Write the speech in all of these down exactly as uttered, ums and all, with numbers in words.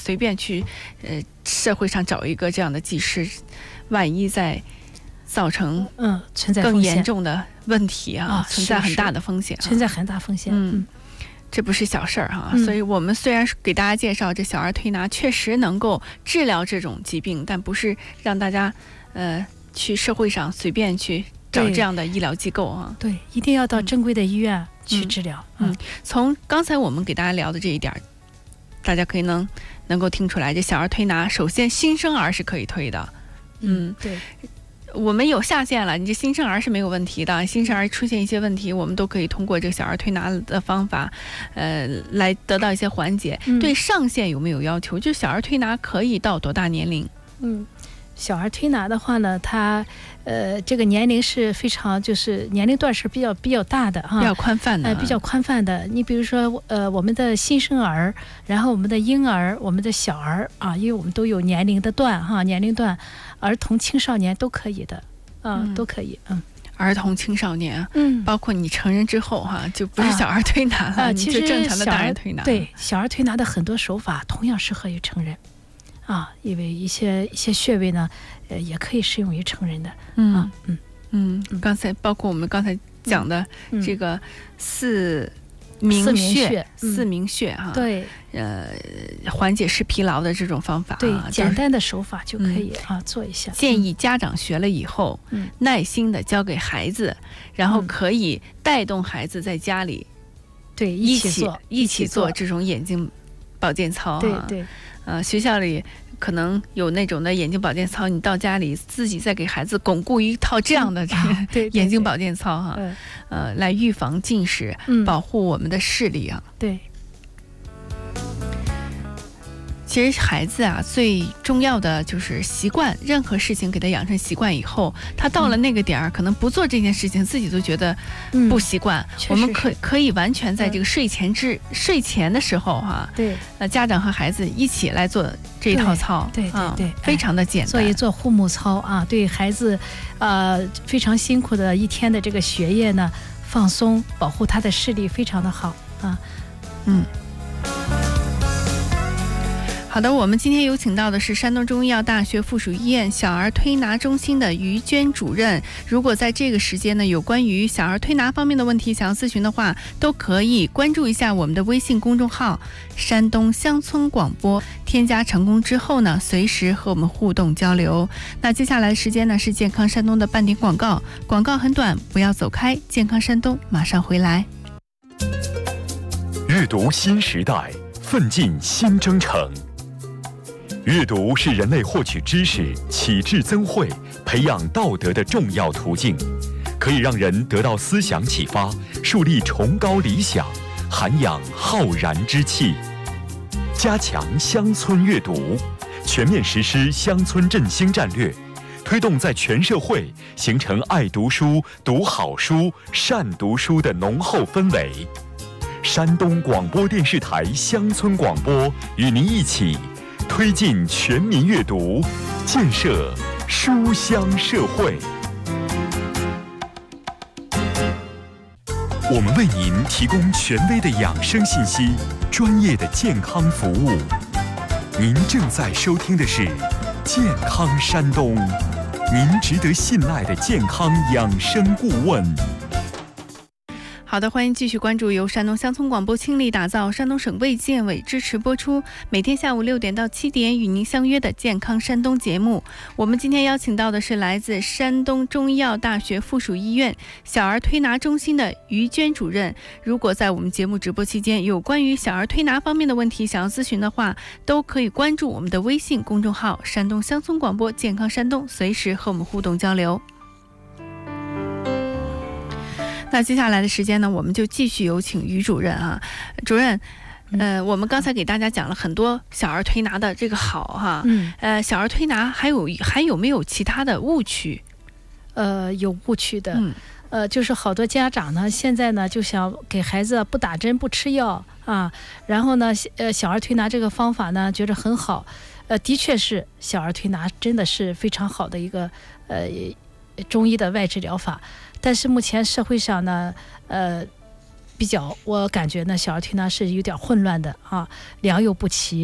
随便去呃社会上找一个这样的技师，万一再造成嗯存在更严重的问题啊， 啊存在很大的风险、啊， 存在很大风险。 嗯。嗯这不是小事儿、啊、哈、 嗯， 所以我们虽然给大家介绍这小儿推拿确实能够治疗这种疾病，但不是让大家呃去社会上随便去找这样的医疗机构啊。 对，一定要到正规的医院去治疗。 嗯，嗯从刚才我们给大家聊的这一点，大家可以能能够听出来，这小儿推拿首先新生儿是可以推的。嗯， 嗯对。 我们有下限了，你这新生儿是没有问题的。新生儿出现一些问题，我们都可以通过这个小儿推拿的方法，呃，来得到一些缓解。 嗯、 对上限有没有要求？就是小儿推拿可以到多大年龄？ 嗯，小儿推拿的话呢，它呃这个年龄是非常就是年龄段是比较比较大的哈， 比较宽泛的， 呃，比较宽泛的。你比如说呃我们的新生儿，然后我们的婴儿，我们的小儿啊，因为我们都有年龄的段哈，年龄段。儿童、青少年都可以的，啊、嗯，都可以，嗯， 儿童、青少年， 嗯， 包括你成人之后哈、啊，就不是小儿推拿了， 啊， 你就正常的大人推拿。 对，小儿推拿的很多手法同样适合于成人，啊，因为一些一些穴位呢，呃，也可以适用于成人的， 嗯啊、嗯嗯，刚才包括我们刚才讲的这个四。明穴，四明穴哈、嗯， 对， 呃，缓解视疲劳的这种方法、啊， 对，简单的手法就可以、嗯、啊做一下。 建议家长学了以后，嗯，耐心的教给孩子，然后可以带动孩子在家里， 对、嗯，一起做， 一起做这种眼睛保健操哈、啊， 对对， 呃，学校里。可能有那种的眼睛保健操，你到家里自己再给孩子巩固一套这样的这个眼睛保健操哈、啊嗯，呃，来预防近视、嗯，保护我们的视力啊。 对。 其实孩子啊，最重要的就是习惯，任何事情给他养成习惯以后，他到了那个点儿、嗯，可能不做这件事情，自己都觉得不习惯。嗯、我们可可以完全在这个睡前之、嗯、睡前的时候哈、啊， 对， 呃，家长和孩子一起来做这一套操， 对对 对, 对、啊， 非常的简单。 所以做护目操啊，对孩子，呃，非常辛苦的一天的这个学业呢，放松，保护他的视力非常的好啊，嗯。 好的，我们今天有请到的是山东中医药大学附属医院小儿推拿中心的于娟主任。如果在这个时间呢，有关于小儿推拿方面的问题想要咨询的话，都可以关注一下我们的微信公众号山东乡村广播，添加成功之后呢，随时和我们互动交流。那接下来的时间呢，是健康山东的半点广告，广告很短，不要走开，健康山东马上回来。 阅读新时代，奋进新征程。阅读是人类获取知识、启智增慧、培养道德的重要途径，可以让人得到思想启发，树立崇高理想，涵养浩然之气。加强乡村阅读，全面实施乡村振兴战略，推动在全社会形成爱读书、读好书、善读书的浓厚氛围。山东广播电视台乡村广播与您一起推进全民阅读，建设书香社会。我们为您提供权威的养生信息，专业的健康服务。您正在收听的是健康山东，您值得信赖的健康养生顾问。 好的，欢迎继续关注由山东乡村广播倾力打造，山东省卫健委支持播出，每天下午六点到七点与您相约的健康山东节目。我们今天邀请到的是来自山东中医药大学附属医院小儿推拿中心的于娟主任。如果在我们节目直播期间有关于小儿推拿方面的问题想要咨询的话，都可以关注我们的微信公众号山东乡村广播健康山东，随时和我们互动交流。那接下来的时间呢，我们就继续有请于主任啊，主任，呃，我们刚才给大家讲了很多小儿推拿的这个好哈，嗯，呃，小儿推拿还有还有没有其他的误区？ 呃，有误区的， 嗯， 呃，就是好多家长呢，现在呢就想给孩子不打针不吃药啊，然后呢，呃，小儿推拿这个方法呢，觉得很好，呃，的确是小儿推拿真的是非常好的一个呃中医的外治疗法。但是目前社会上呢，呃，比较我感觉呢，小儿推拿是有点混乱的啊，良莠不齐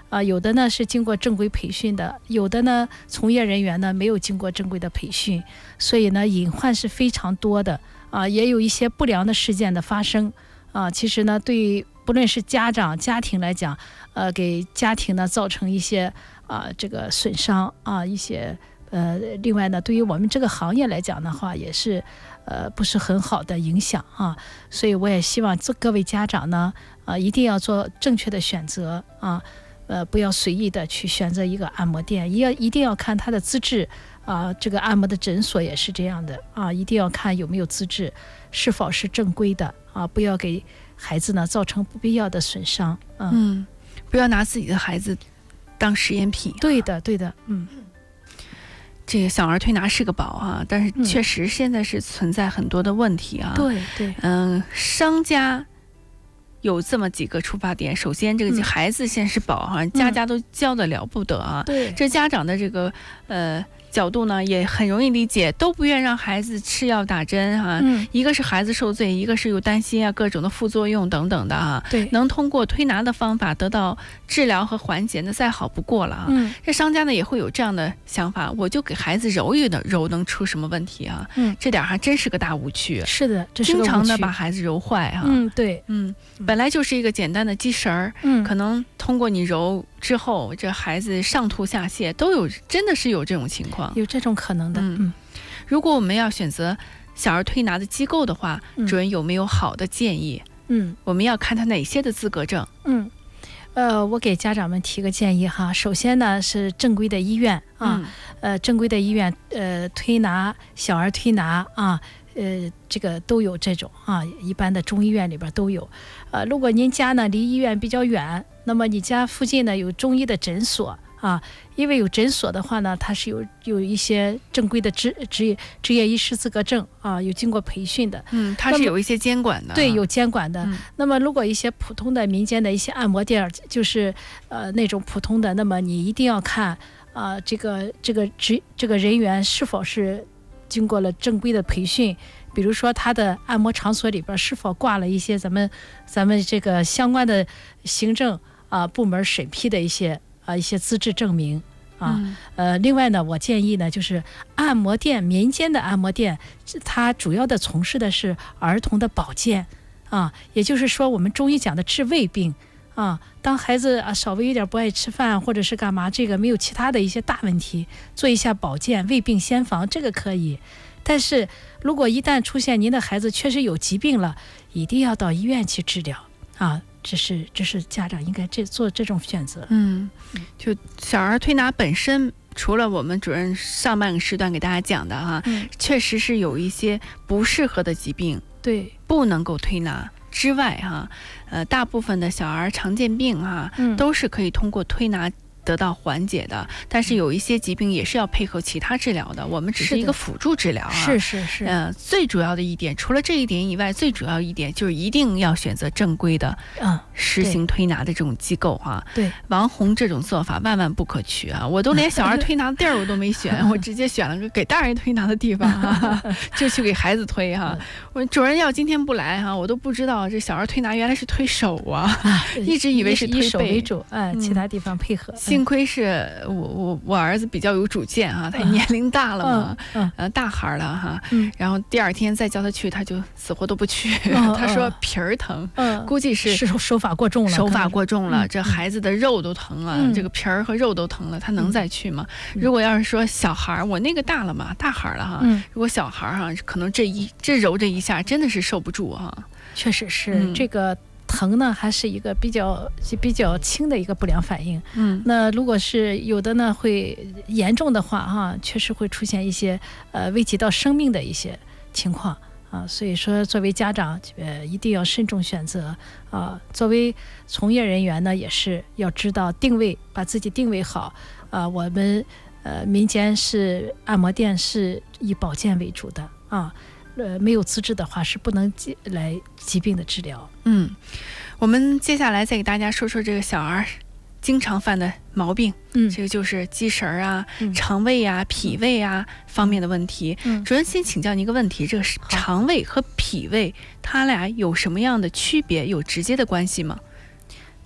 啊、有的呢是经过正规培训的，有的呢从业人员呢没有经过正规的培训，所以呢隐患是非常多的啊，也有一些不良的事件的发生啊。其实呢，对于不论是家长、家庭来讲，呃，给家庭呢造成一些啊这个损伤啊，一些呃，另外呢，对于我们这个行业来讲的话，也是呃不是很好的影响啊。所以我也希望这各位家长呢，啊，一定要做正确的选择啊。呃，不要随意的去选择一个按摩店，一要一定要看它的资质啊。这个按摩的诊所也是这样的啊，一定要看有没有资质，是否是正规的啊，不要给孩子呢造成不必要的损伤。嗯， 嗯不要拿自己的孩子当实验品。 对的，对的，嗯。 这个小儿推拿是个宝啊，但是确实现在是存在很多的问题啊。 嗯、对对， 嗯，商家有这么几个出发点。首先，这个孩子先是宝哈、啊，嗯、家家都教得了不得啊。 对， 这家长的这个呃角度呢，也很容易理解，都不愿让孩子吃药打针哈、啊。 嗯， 一个是孩子受罪，一个是又担心啊各种的副作用等等的啊。 对， 能通过推拿的方法得到治疗和缓解，那再好不过了啊。 嗯， 这商家呢也会有这样的想法，我就给孩子揉一揉，揉能出什么问题啊？ 嗯， 这点还真是个大误区。 是的，这是个误区， 经常的把孩子揉坏啊。 嗯，对， 嗯，本来就是一个简单的鸡神儿， 嗯， 可能通过你揉之后，这孩子上吐下泻都有，真的是有这种情况， 有这种可能的。 嗯，如果我们要选择小儿推拿的机构的话， 嗯、 主任有没有好的建议？ 嗯， 我们要看他哪些的资格证？ 嗯，呃，我给家长们提个建议哈。首先呢是正规的医院啊， 嗯、 呃，正规的医院，呃，推拿小儿推拿啊，呃，这个都有这种啊，一般的中医院里边都有。呃，如果您家呢离医院比较远，那么你家附近呢有中医的诊所。啊，因为有诊所的话呢，它是有有一些正规的职职业职业医师资格证啊，有经过培训的。 嗯，它是有一些监管的。 对，有监管的。 嗯、 那么，如果一些普通的民间的一些按摩店，就是呃那种普通的，那么你一定要看啊、呃，这个这个职这个人员是否是经过了正规的培训，比如说他的按摩场所里边是否挂了一些咱们咱们这个相关的行政啊、呃、部门审批的一些。啊，一些资质证明啊， 嗯、 呃，另外呢，我建议呢，就是按摩店，民间的按摩店，它主要的从事的是儿童的保健啊，也就是说，我们中医讲的治胃病啊。当孩子啊稍微有点不爱吃饭，或者是干嘛，这个没有其他的一些大问题，做一下保健，胃病先防，这个可以。但是如果一旦出现您的孩子确实有疾病了，一定要到医院去治疗啊。这是这是家长应该这做这种选择。 嗯，就小儿推拿本身，除了我们主任上半个时段给大家讲的哈、啊， 嗯、 确实是有一些不适合的疾病， 对， 不能够推拿之外哈、啊，呃，大部分的小儿常见病啊， 嗯、 都是可以通过推拿得到缓解的，但是有一些疾病也是要配合其他治疗的，我们只是一个辅助治疗啊。 是是是。 呃，最主要的一点，除了这一点以外，最主要一点就是一定要选择正规的， 嗯， 实行推拿的这种机构啊。 对， 王红这种做法万万不可取啊！我都连小儿推拿的地儿我都没选，我直接选了个给大人推拿的地方啊，就去给孩子推哈、啊。我主任要今天不来哈、啊，我都不知道这小儿推拿原来是推手啊， 啊一直以为是推背以手为主，哎、嗯，其他地方配合。 幸亏是我我我儿子比较有主见啊，他年龄大了嘛， 嗯嗯、 呃大孩了哈， 嗯、 然后第二天再叫他去，他就死活都不去， 嗯、 他说皮儿疼， 嗯、 估计是是手法过重了， 手法过重了， 嗯、 这孩子的肉都疼了， 嗯、 这个皮儿和肉都疼了，他能再去吗？ 嗯、 如果要是说小孩，我那个大了嘛，大孩了哈， 嗯、 如果小孩哈，可能这一这揉这一下真的是受不住哈， 确实是、 嗯、 这个。疼呢，还是一个比较比较轻的一个不良反应。 嗯， 那如果是有的呢，会严重的话，哈，确实会出现一些呃危及到生命的一些情况啊。所以说，作为家长，呃，一定要慎重选择啊。作为从业人员呢，也是要知道定位，把自己定位好啊。我们呃民间是按摩店是以保健为主的啊。呃，没有资质的话是不能来疾病的治疗。 嗯，我们接下来再给大家说说这个小儿经常犯的毛病。 嗯， 这个就是积食啊、 嗯、 肠胃啊、脾胃啊方面的问题。 嗯， 主任先请教您一个问题：这个肠胃和脾胃，它俩有什么样的区别？有直接的关系吗？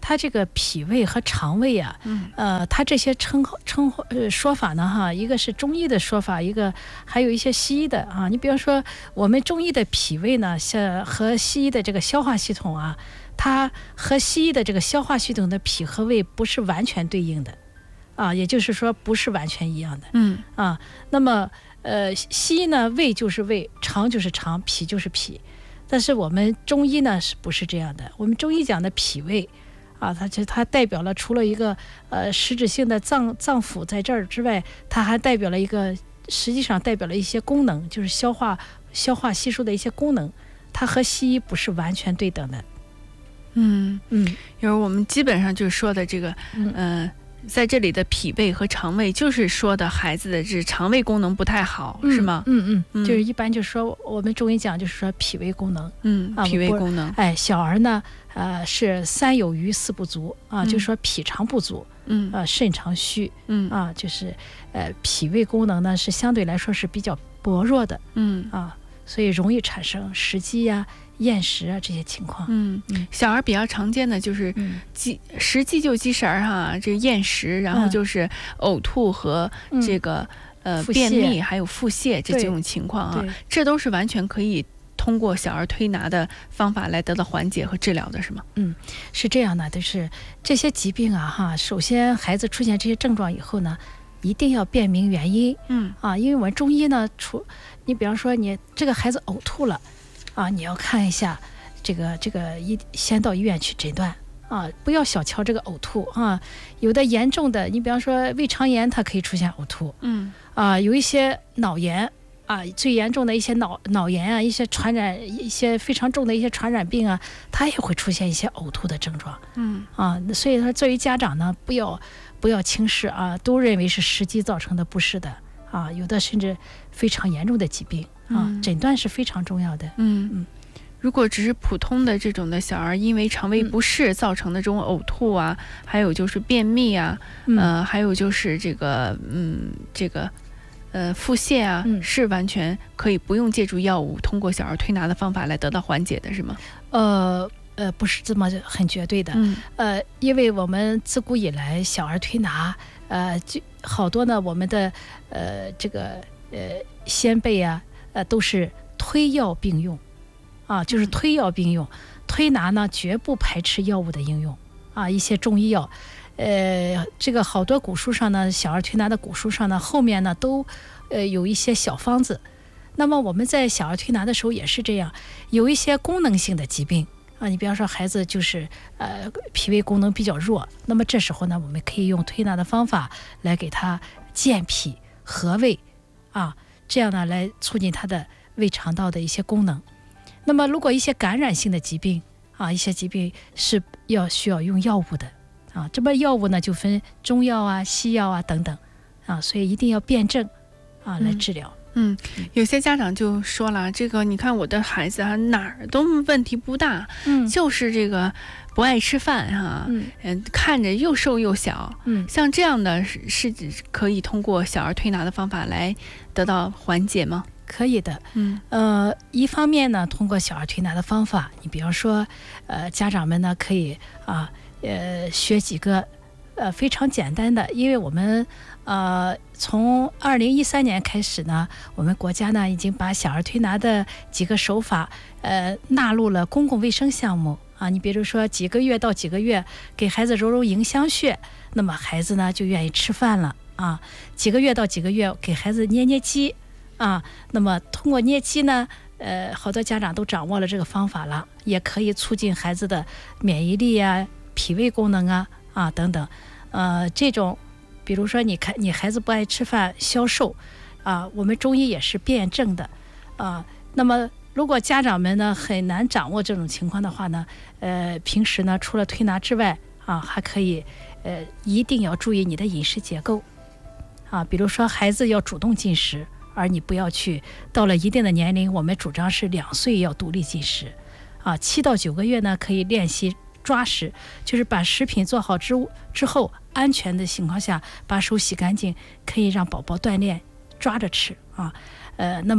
它这个脾胃和肠胃啊，嗯，呃，它这些称称呃说法呢，哈，一个是中医的说法，一个还有一些西医的啊。你比方说，我们中医的脾胃呢，像和西医的这个消化系统啊，它和西医的这个消化系统的脾和胃不是完全对应的，啊，也就是说不是完全一样的，嗯啊。那么呃，西医呢，胃就是胃，肠就是肠，脾就是脾。但是我们中医呢，是不是这样的？我们中医讲的脾胃啊，它就它代表了除了一个呃实质性的脏脏腑在这儿之外，它还代表了一个实际上代表了一些功能，就是消化消化吸收的一些功能，它和西医不是完全对等的。 嗯嗯，因为我们基本上就是说的这个嗯。呃在这里的脾胃和肠胃，就是说的孩子的这肠胃功能不太好，嗯、是吗？ 嗯嗯，嗯就是一般就说我们中医讲就是说脾胃功能， 嗯，啊、脾胃功能。 哎，小儿呢，呃，是三有余四不足啊，嗯、就是说脾肠不足，嗯，啊、呃，肾肠虚，嗯啊，就是呃脾胃功能呢是相对来说是比较薄弱的，嗯啊，所以容易产生食积呀、厌食啊这些情况。 嗯，小儿比较常见的就是积食积就积食儿哈，这个厌食，然后就是呕吐和这个、嗯、呃便秘，还有腹泻这几种情况啊，这都是完全可以通过小儿推拿的方法来得到缓解和治疗的，是吗？ 嗯，是这样的，就是这些疾病啊哈，首先孩子出现这些症状以后呢，一定要辨明原因。嗯啊，因为我们中医呢，除你比方说你这个孩子呕吐了。啊，你要看一下这个这个一先到医院去诊断啊，不要小瞧这个呕吐啊。有的严重的，你比方说胃肠炎，它可以出现呕吐。嗯啊，有一些脑炎啊，最严重的一些脑脑炎啊，一些传染一些非常重的一些传染病啊，它也会出现一些呕吐的症状。嗯啊，所以说作为家长呢，不要不要轻视啊，都认为是食积造成的，不是的啊，有的甚至非常严重的疾病。啊，诊断是非常重要的。 嗯嗯，如果只是普通的这种的小儿因为肠胃不适造成的这种呕吐啊，嗯、还有就是便秘啊，嗯、呃，还有就是这个嗯这个呃腹泻啊、嗯，是完全可以不用借助药物，通过小儿推拿的方法来得到缓解的，是吗？ 呃呃，不是这么很绝对的。嗯、呃，因为我们自古以来小儿推拿，呃，就好多呢，我们的呃这个呃先辈啊。呃，都是推药并用，啊，就是推药并用。推拿呢，绝不排斥药物的应用啊。一些中医药，呃，这个好多古书上呢，小儿推拿的古书上呢，后面呢都呃有一些小方子。那么我们在小儿推拿的时候也是这样，有一些功能性的疾病啊，你比方说孩子就是呃脾胃功能比较弱，那么这时候呢，我们可以用推拿的方法来给他健脾和胃啊。这样呢，来促进他的胃肠道的一些功能。那么，如果一些感染性的疾病啊，一些疾病是要需要用药物的啊。这么药物呢，就分中药啊、西药啊等等啊，所以一定要辨证啊来治疗。 嗯，有些家长就说了，这个你看我的孩子啊，哪儿都问题不大，嗯，就是这个不爱吃饭哈、啊，嗯、呃，看着又瘦又小，嗯，像这样的是是可以通过小儿推拿的方法来得到缓解吗？ 可以的，嗯，呃，一方面呢，通过小儿推拿的方法，你比方说，呃，家长们呢可以啊，呃，学几个呃非常简单的，因为我们。呃，从二零一三年开始呢，我们国家呢已经把小儿推拿的几个手法，呃，纳入了公共卫生项目啊。你比如说几个月到几个月给孩子揉揉迎香穴，那么孩子呢就愿意吃饭了啊。几个月到几个月给孩子捏捏肌啊，那么通过捏肌呢，呃，好多家长都掌握了这个方法了，也可以促进孩子的免疫力啊、脾胃功能啊啊等等，呃，这种。比如说你看你孩子不爱吃饭消瘦啊，我们中医也是辨证的啊。那么如果家长们呢很难掌握这种情况的话呢，呃，平时呢除了推拿之外啊，还可以呃一定要注意你的饮食结构啊。比如说孩子要主动进食，而你不要去到了一定的年龄，我们主张是两岁要独立进食啊，七到九个月呢可以练习抓食，就是把食品做好之之后，安全的情况下把手洗干净，可以让宝宝锻炼抓着吃啊。呃，那么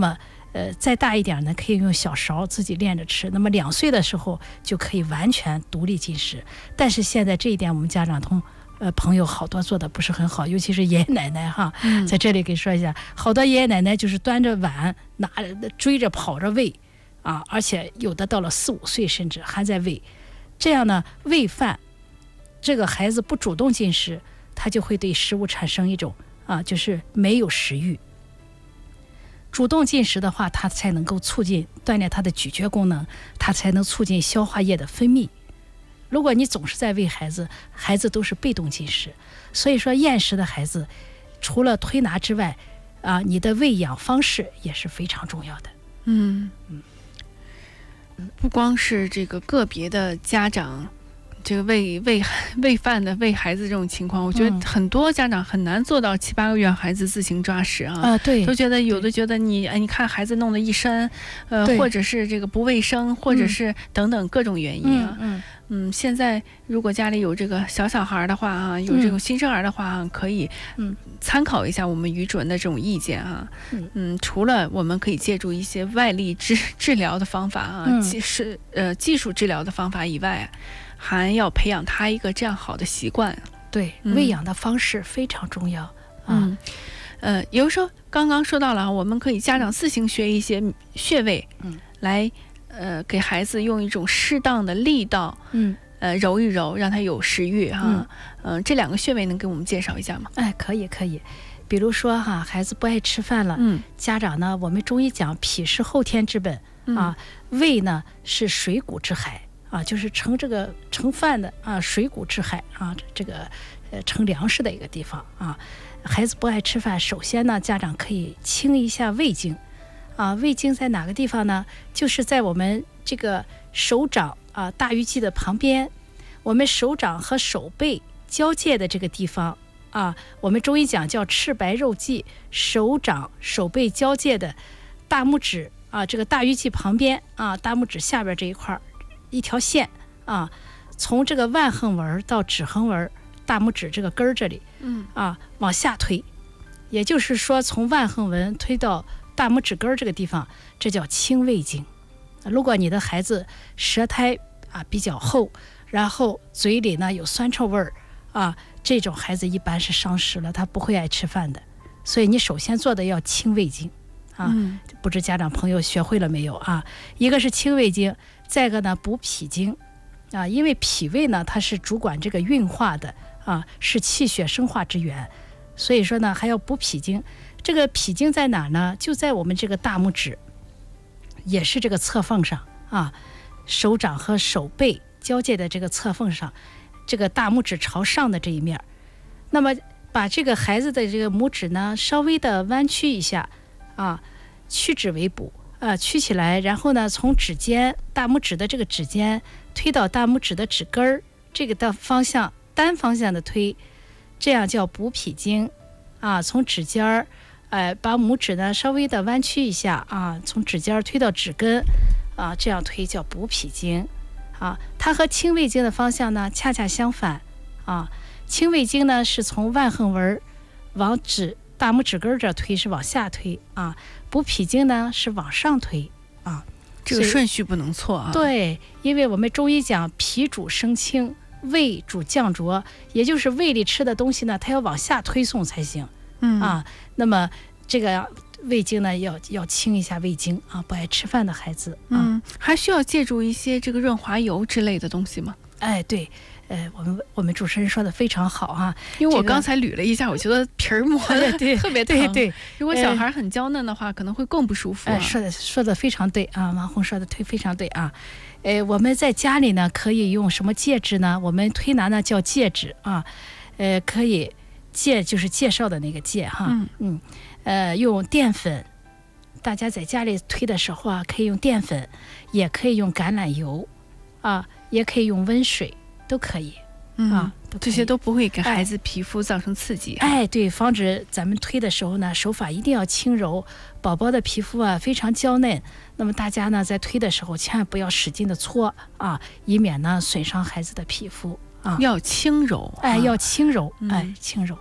呃，再大一点呢，可以用小勺自己练着吃。那么两岁的时候就可以完全独立进食。但是现在这一点，我们家长同呃朋友好多做的不是很好，尤其是爷爷奶奶哈， 嗯、 在这里给说一下，好多爷爷奶奶就是端着碗拿追着跑着喂啊，而且有的到了四五岁甚至还在喂。这样呢，喂饭，这个孩子不主动进食，他就会对食物产生一种啊，就是没有食欲。主动进食的话，它才能够促进锻炼它的咀嚼功能，它才能促进消化液的分泌。如果你总是在喂孩子，孩子都是被动进食。所以说，厌食的孩子，除了推拿之外，啊，你的喂养方式也是非常重要的。 嗯嗯，不光是这个个别的家长。这个喂喂喂饭的喂孩子这种情况，我觉得很多家长很难做到七八个月孩子自行抓食啊， 啊、呃，对， 都觉得有的觉得你哎，你看孩子弄得一身，呃，或者是这个不卫生，或者是等等各种原因啊。 嗯 嗯, 嗯，现在如果家里有这个小小孩的话啊，有这种新生儿的话、啊，可以嗯参考一下我们于主任的这种意见啊。嗯, 嗯，除了我们可以借助一些外力治治疗的方法啊， 嗯、 技是呃技术治疗的方法以外。还要培养他一个这样好的习惯， 对、嗯、喂养的方式非常重要。 嗯，呃，有时候刚刚说到了，我们可以家长自行学一些穴位，嗯，来呃给孩子用一种适当的力道，嗯，呃揉一揉，让他有食欲哈。嗯、呃，这两个穴位能给我们介绍一下吗？ 哎，可以可以。比如说哈，孩子不爱吃饭了，嗯，家长呢，我们中医讲脾是后天之本、嗯、啊，胃呢是水谷之海。啊，就是盛这个盛饭的啊，水谷之海啊，这个呃盛粮食的一个地方啊。孩子不爱吃饭，首先呢，家长可以清一下胃经啊。胃经在哪个地方呢？就是在我们这个手掌啊大鱼际的旁边，我们手掌和手背交界的这个地方啊，我们中医讲叫赤白肉际，手掌手背交界的大拇指啊，这个大鱼际旁边啊，大拇指下边这一块儿。一条线啊，从这个腕横纹到指横纹，大拇指这个根儿这里，嗯啊，往下推，也就是说从腕横纹推到大拇指根儿这个地方，这叫清胃经。如果你的孩子舌苔啊比较厚，然后嘴里呢有酸臭味儿啊，这种孩子一般是伤食了，他不会爱吃饭的。所以你首先做的要清胃经啊，嗯、不知家长朋友学会了没有啊？一个是清胃经。再一个呢，补脾经，啊，因为脾胃呢，它是主管这个运化的啊，是气血生化之源，所以说呢，还要补脾经。这个脾经在哪呢？就在我们这个大拇指，也是这个侧缝上啊，手掌和手背交界的这个侧缝上，这个大拇指朝上的这一面。那么把这个孩子的这个拇指呢，稍微的弯曲一下啊，屈指为补。啊，曲起来，然后呢，从指尖大拇指的这个指尖推到大拇指的指根儿，这个的方向单方向的推，这样叫补脾经啊。从指尖儿，呃，把拇指呢稍微的弯曲一下啊，从指尖儿推到指根啊，这样推叫补脾经啊。它和清胃经的方向呢恰恰相反啊。清胃经呢是从腕横纹往指大拇指根这推，是往下推啊。补脾经呢是往上推啊， 这个顺序不能错啊。 对，因为我们中医讲脾主升清，胃主降浊，也就是胃里吃的东西呢，它要往下推送才行。嗯啊，那么这个胃经呢，要要清一下胃经啊，不爱吃饭的孩子啊， 嗯，还需要借助一些这个润滑油之类的东西吗？ 哎，对。呃，我们我们主持人说的非常好哈， 因为我刚才捋了一下，我觉得皮儿磨的对特别疼。 对对， 如果小孩很娇嫩的话，呃、可能会更不舒服、啊。 哎、呃，说的说的非常对啊，王红说的对非常对啊。呃，我们在家里呢可以用什么介质呢？我们推拿呢叫介质啊，呃，可以介就是介绍的那个介哈，嗯嗯，呃，用淀粉，大家在家里推的时候啊，可以用淀粉，也可以用橄榄油啊，也可以用温水，都可以。 嗯、啊，这些都不会给孩子皮肤造成刺激。 哎，对，防止咱们推的时候呢，手法一定要轻柔。宝宝的皮肤啊非常娇嫩，那么大家呢在推的时候千万不要使劲的搓啊，以免呢损伤孩子的皮肤啊。 要轻柔， 哎，要轻柔，嗯、哎，轻柔啊。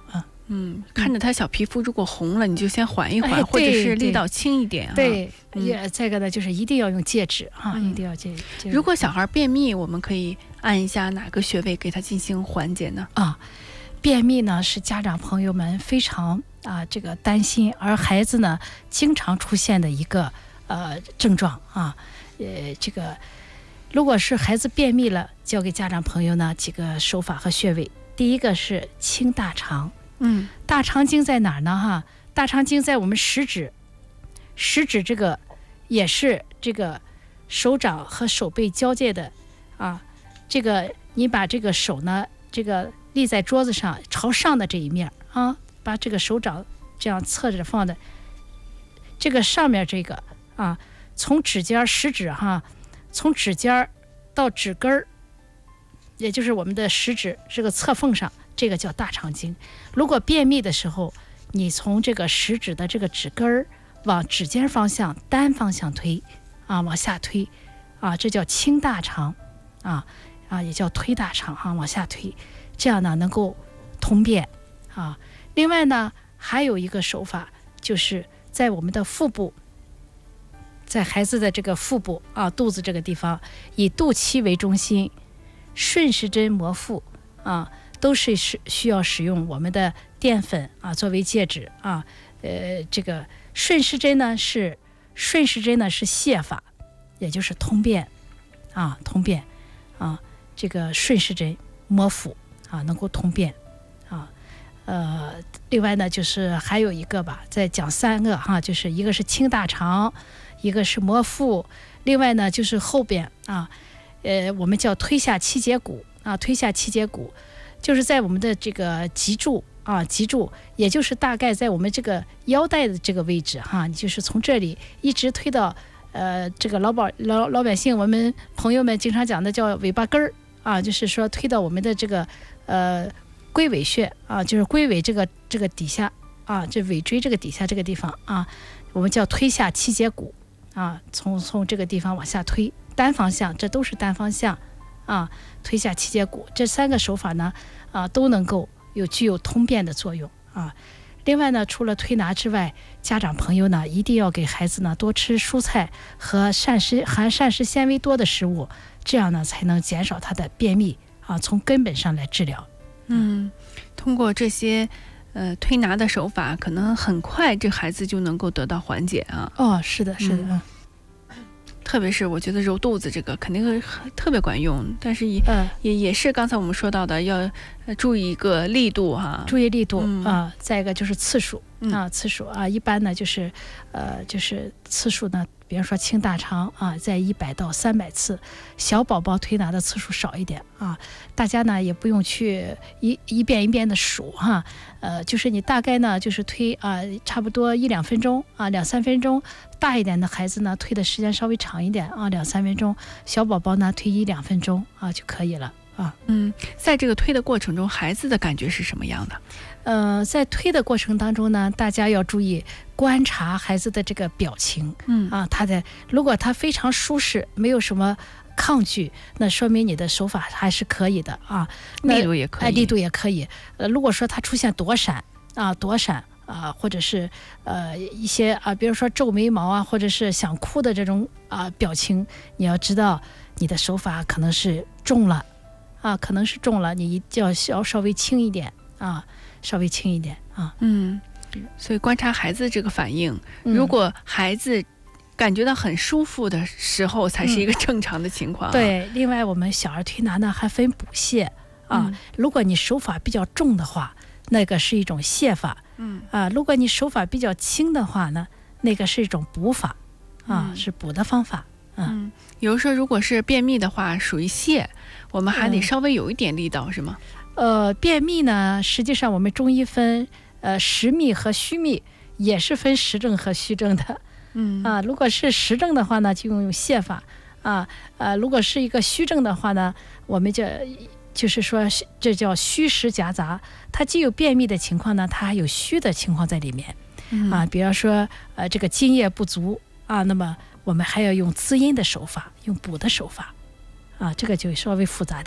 嗯，看着他小皮肤如果红了，你就先缓一缓， 哎、 或者是力道轻一点啊。 对， 嗯、 也这个呢，就是一定要用戒指啊， 嗯、 一定要戒指。 如果小孩便秘，我们可以按一下哪个穴位给他进行缓解呢？ 啊，便秘呢是家长朋友们非常啊这个担心，而孩子呢经常出现的一个呃症状啊，呃这个如果是孩子便秘了，教给家长朋友呢几个手法和穴位。第一个是清大肠。 嗯， 大肠经在哪儿呢？哈，大肠经在我们食指，食指这个也是这个手掌和手背交界的啊。这个你把这个手呢，这个立在桌子上朝上的这一面啊，把这个手掌这样侧着放的，这个上面这个啊，从指尖食指哈，从指尖到指根儿，也就是我们的食指这个侧缝上。这个叫大肠经。如果便秘的时候，你从这个食指的这个指根儿往指尖方向单方向推啊，往下推啊，这叫清大肠啊啊，也叫推大肠哈、啊，往下推，这样呢能够通便啊。另外呢，还有一个手法，就是在我们的腹部，在孩子的这个腹部啊，肚子这个地方，以肚脐为中心，顺时针摩腹啊。都是是需要使用我们的淀粉啊作为介质啊，呃，这个顺时针呢是顺时针呢是泻法，也就是通便啊，通便啊，这个顺时针摩腹啊能够通便啊，呃，另外呢就是还有一个吧，再讲三个哈，就是一个是清大肠，一个是摩腹，另外呢就是后边啊，呃，我们叫推下七节骨啊，推下七节骨。就是在我们的这个脊柱啊，脊柱，也就是大概在我们这个腰带的这个位置哈，你就是从这里一直推到呃这个老百老老百姓我们朋友们经常讲的叫尾巴根儿啊，就是说推到我们的这个呃龟尾穴啊，就是龟尾这个这个底下啊，这尾椎这个底下这个地方啊，我们叫推下七节骨啊，从从这个地方往下推，单方向，这都是单方向。啊，推下七节骨，这三个手法呢，啊，都能够有具有通便的作用啊。另外呢，除了推拿之外，家长朋友呢一定要给孩子呢多吃蔬菜和膳食含膳食纤维多的食物，这样呢才能减少他的便秘啊，从根本上来治疗。 嗯，通过这些呃推拿的手法，可能很快这孩子就能够得到缓解啊。 哦，是的，是的。嗯特别是我觉得揉肚子这个肯定会特别管用，但是也、嗯、也也是刚才我们说到的，要注意一个力度哈， 注意力度、嗯、啊，再一个就是次数、 嗯、 啊，次数啊，一般呢就是呃就是次数呢，比如说清大肠啊，在一百到三百次，小宝宝推拿的次数少一点啊，大家呢也不用去一一遍一遍的数哈，呃，就是你大概呢就是推啊，差不多一两分钟啊，两三分钟。大一点的孩子呢，推的时间稍微长一点啊，两三分钟；小宝宝呢，推一两分钟啊就可以了啊。 嗯，在这个推的过程中，孩子的感觉是什么样的？ 呃，在推的过程当中呢，大家要注意观察孩子的这个表情， 嗯啊，他的如果他非常舒适，没有什么抗拒，那说明你的手法还是可以的啊， 力度也可以， 哎，力度也可以。呃，如果说他出现躲闪啊，躲闪。啊，或者是呃一些啊，比如说皱眉毛啊，或者是想哭的这种啊表情，你要知道你的手法可能是重了，啊，可能是重了，你就要要稍微轻一点啊，稍微轻一点啊。 嗯，所以观察孩子这个反应， 嗯、 如果孩子感觉到很舒服的时候，才是一个正常的情况、啊嗯。 对，另外我们小儿推拿呢还分补泻啊、嗯，如果你手法比较重的话，那个是一种泻法。 嗯啊，如果你手法比较轻的话呢，那个是一种补法啊、嗯，是补的方法。嗯， 嗯比如说，如果是便秘的话，属于泻，我们还得稍微有一点力道，嗯、是吗？ 呃，便秘呢，实际上我们中医分呃实秘和虚秘，也是分实证和虚证的。 嗯啊，如果是实证的话呢，就用泻法啊，呃，如果是一个虚证的话呢，我们就。就是说，这叫虚实夹杂，它既有便秘的情况呢，它还有虚的情况在里面， 嗯、 啊，比方说，呃，这个津液不足啊，那么我们还要用滋阴的手法，用补的手法，啊，这个就稍微复杂点了。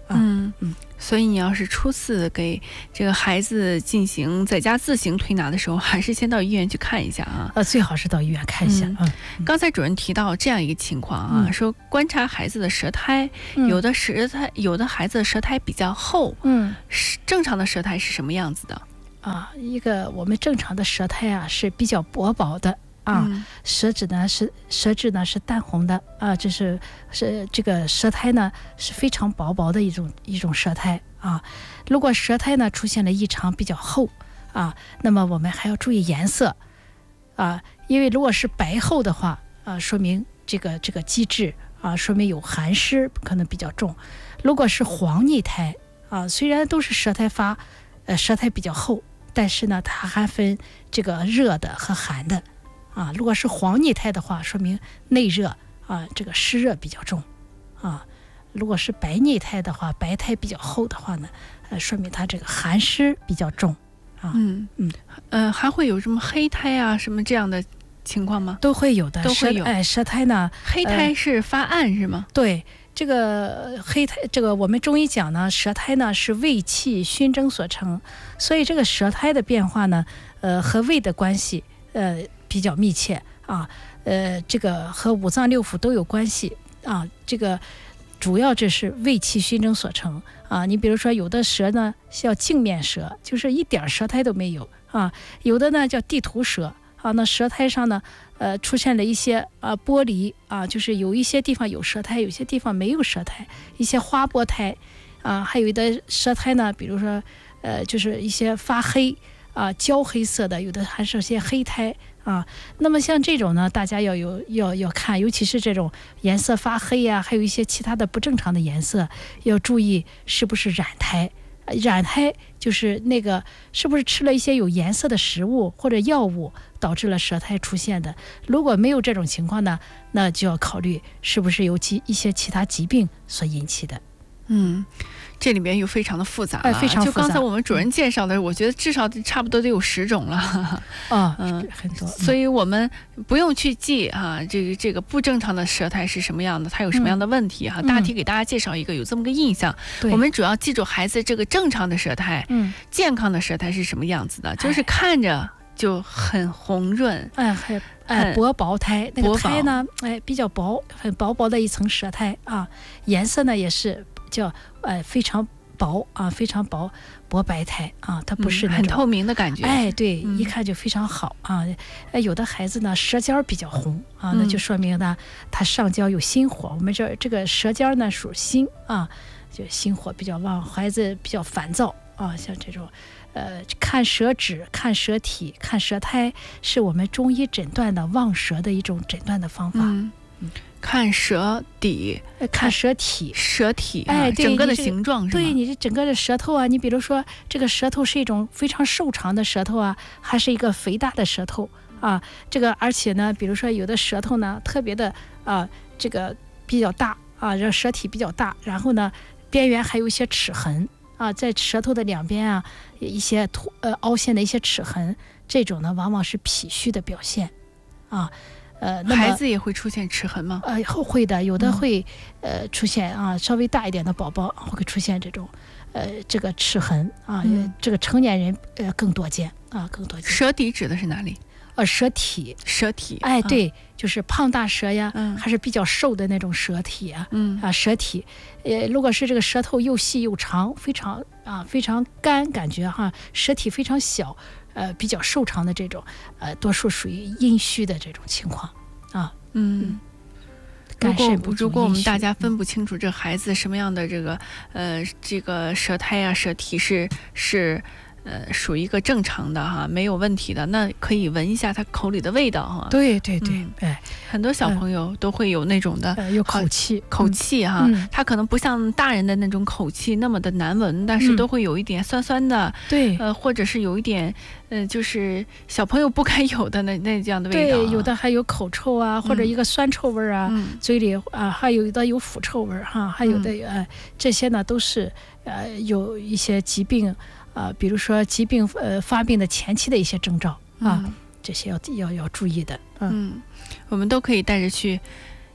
啊。 嗯嗯，所以你要是初次给这个孩子进行在家自行推拿的时候，还是先到医院去看一下啊。 呃，最好是到医院看一下。 嗯嗯， 刚才主任提到这样一个情况啊， 嗯说观察孩子的舌苔， 嗯有的舌苔，有的孩子的舌苔比较厚， 嗯是正常的舌苔是什么样子的？ 啊，一个我们正常的舌苔啊是比较薄薄的。啊， 嗯舌质呢是舌质呢是淡红的啊，这是是这个舌苔呢是非常薄薄的一种一种舌苔啊。如果舌苔呢出现了异常比较厚啊，那么我们还要注意颜色啊，因为如果是白厚的话啊，说明这个这个机制啊，说明有寒湿可能比较重。如果是黄腻苔啊，虽然都是舌苔发呃舌苔比较厚，但是呢它还分这个热的和寒的。啊，如果是黄腻苔的话，说明内热啊，这个湿热比较重啊。如果是白腻苔的话，白苔比较厚的话呢，呃，说明它这个寒湿比较重啊。 嗯嗯， 呃，还会有什么黑苔啊，什么这样的情况吗？ 都会有的， 都会有。 哎，舌苔呢， 黑苔是发暗、呃、是吗？ 对，这个黑苔，这个我们中医讲呢，舌苔呢是胃气熏蒸所成，所以这个舌苔的变化呢，呃，和胃的关系，呃。比较密切啊，呃，这个和五脏六腑都有关系啊。这个主要这是胃气熏蒸所成啊。你比如说，有的舌呢叫镜面舌，就是一点舌苔都没有啊；有的呢叫地图舌啊，那舌苔上呢，呃，出现了一些啊剥离啊，就是有一些地方有舌苔，有些地方没有舌苔，一些花剥苔啊。还有的舌苔呢，比如说，呃，就是一些发黑啊、焦黑色的，有的还是些黑苔。啊，那么像这种呢，大家要有要要看，尤其是这种颜色发黑呀、啊，还有一些其他的不正常的颜色，要注意是不是染苔。染苔就是那个是不是吃了一些有颜色的食物或者药物导致了舌苔出现的。如果没有这种情况呢，那就要考虑是不是有其一些其他疾病所引起的。 嗯，这里边又非常的复杂了， 哎、非常复杂。 就刚才我们主任介绍的，我觉得至少差不多得有十种了。 啊、哦，嗯，很多。 所以我们不用去记啊，这个这个不正常的舌苔是什么样的，它有什么样的问题哈、嗯。大体给大家介绍一个，有这么个印象。 对、嗯， 我们主要记住孩子这个正常的舌苔，嗯，健康的舌苔是什么样子的，就是看着就很红润， 哎，很哎薄薄苔，那个苔呢，哎比较薄，很薄薄的一层舌苔啊，颜色呢也是。叫呃非常薄啊，非常薄薄白苔啊，它不是那种、 嗯、很透明的感觉。 哎，对， 嗯、 一看就非常好啊。哎，有的孩子呢舌尖比较红啊，那就说明呢他上焦有心火。我们这这个舌尖呢属心啊，就心火比较旺，孩子比较烦躁啊。像这种呃看舌质、看舌体、看舌苔，是我们中医诊断的望舌的一种诊断的方法。 嗯嗯，看舌底， 看舌体， 舌体， 哎， 整个的形状是吧？ 对，你这整个的舌头啊，你比如说这个舌头是一种非常瘦长的舌头啊，还是一个肥大的舌头啊？这个而且呢，比如说有的舌头呢特别的啊，这个比较大啊，这舌体比较大，然后呢边缘还有一些齿痕啊，在舌头的两边啊一些凸呃凹陷的一些齿痕，这种呢往往是脾虚的表现啊。呃，那么孩子也会出现齿痕吗？ 呃，会的，有的会、嗯、呃出现啊，稍微大一点的宝宝会出现这种呃这个齿痕啊、嗯，这个成年人呃更多见啊，更多见。 舌底指的是哪里？ 呃，舌体， 舌体， 哎，对，就是胖大舌呀， 嗯、 还是比较瘦的那种舌体啊， 嗯啊，舌体，呃，如果是这个舌头又细又长，非常啊非常干，感觉哈、啊，舌体非常小。呃，比较瘦长的这种，呃，多数属于阴虚的这种情况啊。 嗯， 肝肾不足。如果我们大家分不清楚这孩子什么样的这个呃这个舌苔啊、舌体是是呃属于一个正常的哈，没有问题的，那可以闻一下他口里的味道哈。 对对对， 嗯、 哎， 很多小朋友都会有那种的、 呃、有口气， 口气哈、 嗯， 他可能不像大人的那种口气那么的难闻，但是都会有一点酸酸的， 对、 嗯，呃，或者是有一点。呃，就是小朋友不该有的那那这样的味道、啊， 对，有的还有口臭啊，或者一个酸臭味啊， 嗯、 嘴里啊，还有的有腐臭味哈，还有的呃、嗯，这些呢都是呃有一些疾病啊、呃，比如说疾病呃发病的前期的一些征兆啊， 嗯、 这些要要要注意的。嗯， 嗯我们都可以带着去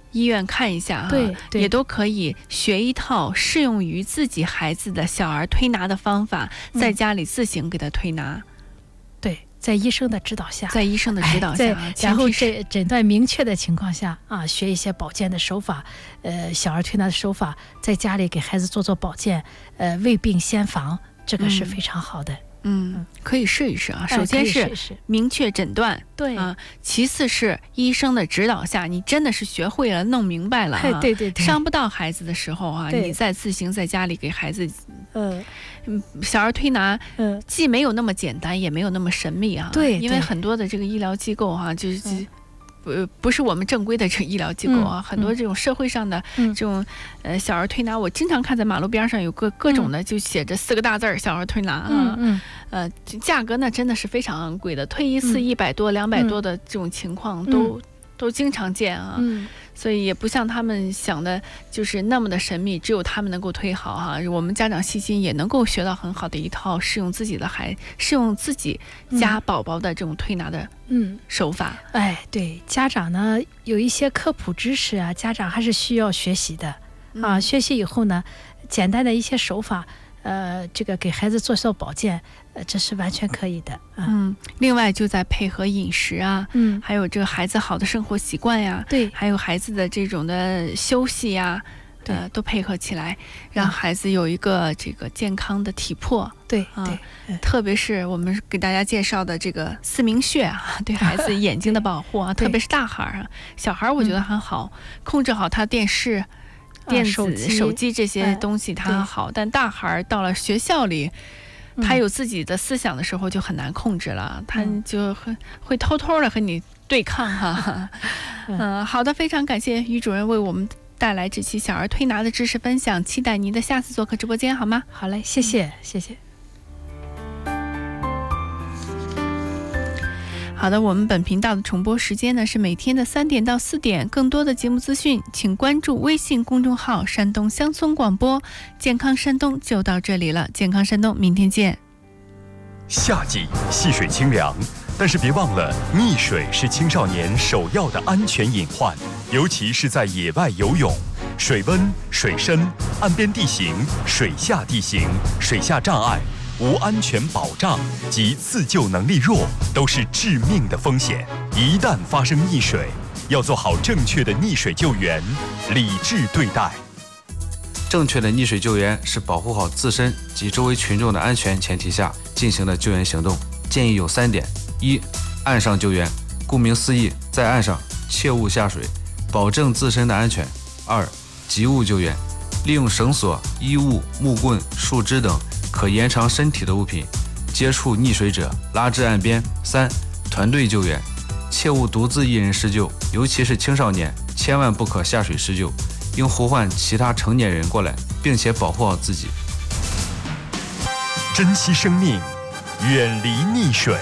医院看一下哈， 对对也都可以学一套适用于自己孩子的小儿推拿的方法， 嗯在家里自行给他推拿。 对，在医生的指导下， 在医生的指导下， 哎、然后这这诊断明确的情况下啊，学一些保健的手法，呃，小儿推拿的手法，在家里给孩子做做保健，呃，未病先防，这个是非常好的。 嗯，嗯可以试一试啊。 哎、 首先是明确诊断， 对啊，其次是医生的指导下，你真的是学会了、弄明白了、啊， 哎、对对对， 伤不到孩子的时候啊，你再自行在家里给孩子， 呃。 嗯，小儿推拿， 嗯， 既没有那么简单，也没有那么神秘啊。 对， 因为很多的这个医疗机构哈、啊，就是。嗯不不是我们正规的这医疗机构啊， 嗯、 很多这种社会上的这种、嗯、呃小儿推拿，我经常看在马路边上有个各种的，就写着四个大字儿“小儿推拿”啊， 嗯呃，价格呢真的是非常昂贵的，退一次一百多、两百多的这种情况都、 嗯、 都经常见啊。 嗯。 所以也不像他们想的，就是那么的神秘，只有他们能够推好哈、啊。我们家长细心也能够学到很好的一套适用自己的孩、适用自己家宝宝的这种推拿的嗯手法。 嗯、哎，对，家长呢有一些科普知识啊，家长还是需要学习的、嗯、啊。学习以后呢，简单的一些手法，呃，这个给孩子做做保健。呃，这是完全可以的。 嗯，嗯另外就在配合饮食啊， 嗯， 还有这个孩子好的生活习惯呀， 对， 还有孩子的这种的休息呀， 对， 呃，都配合起来，让孩子有一个这个健康的体魄。 对、 啊、 对、 嗯，特别是我们给大家介绍的这个四明穴啊，对孩子眼睛的保护啊，特别是大孩儿啊，小孩儿我觉得还好，嗯、控制好他电视、电子、 啊、手机、 手机这些东西他还好，但大孩儿到了学校里。他有自己的思想的时候就很难控制了，嗯、他就会会偷偷的和你对抗哈。嗯、呃，好的，非常感谢于主任为我们带来这期小儿推拿的知识分享，期待您的下次做客直播间，好吗？ 好嘞，谢谢，嗯、谢谢。 好的，我们本频道的重播时间呢是每天的三点到四点。更多的节目资讯，请关注微信公众号“山东乡村广播”。健康山东就到这里了，健康山东，明天见。 夏季戏水清凉，但是别忘了，溺水是青少年首要的安全隐患，尤其是在野外游泳，水温、水深、岸边地形、水下地形、水下障碍。无安全保障及自救能力弱，都是致命的风险。一旦发生溺水，要做好正确的溺水救援，理智对待。 正确的溺水救援是保护好自身及周围群众的安全前提下进行的救援行动。建议有三点：一、岸上救援，顾名思义，在岸上切勿下水，保证自身的安全；二、急物救援，利用绳索、衣物、木棍、树枝等可延长身体的物品，接触溺水者拉至岸边。三、团队救援，切勿独自一人施救，尤其是青少年，千万不可下水施救，应呼唤其他成年人过来，并且保护好自己。 珍惜生命，远离溺水。